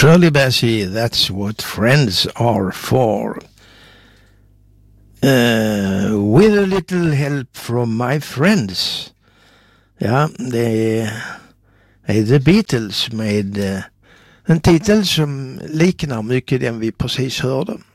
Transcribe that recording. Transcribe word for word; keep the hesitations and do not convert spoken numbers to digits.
Shirley Bassey, That's What Friends Are For. Uh, with a little help from my friends. Ja, det är The Beatles med uh, en titel som liknar mycket den vi precis hörde.